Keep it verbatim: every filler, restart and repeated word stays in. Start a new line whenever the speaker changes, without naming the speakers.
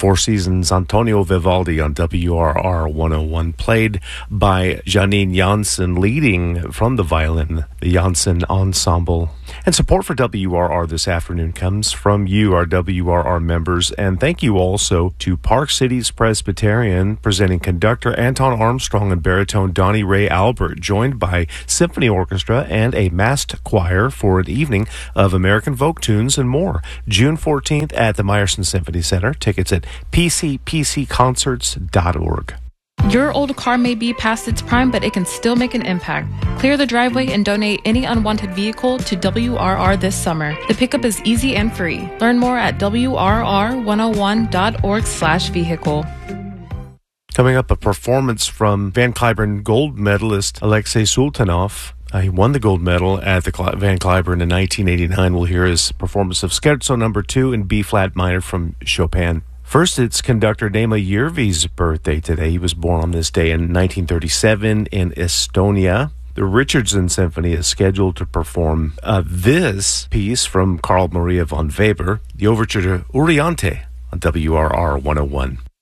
Four Seasons, Antonio Vivaldi on W R R one oh one, played by Janine Janssen, leading from the violin, the Janssen Ensemble. And support for W R R this afternoon comes from you, our W R R members, and thank you also to Park Cities Presbyterian, presenting conductor Anton Armstrong and baritone Donnie Ray Albert, joined by symphony orchestra and a massed choir for an evening of American folk tunes and more. June fourteenth at the Meyerson Symphony Center. Tickets at p c p c concerts dot org.
Your old car may be past its prime, but it can still make an impact. Clear the driveway and donate any unwanted vehicle to W R R this summer. The pickup is easy and free. Learn more at w r r one oh one dot org slash vehicle.
Coming up, a performance from Van Cliburn gold medalist Alexei Sultanov. Uh, he won the gold medal at the Cl- Van Cliburn in nineteen eighty-nine. We'll hear his performance of Scherzo number two in B-flat minor from Chopin. First, it's conductor Neeme Järvi's birthday today. He was born on this day in nineteen thirty-seven in Estonia. The Richardson Symphony is scheduled to perform uh, this piece from Carl Maria von Weber, the overture to Oriente on W R R one oh one.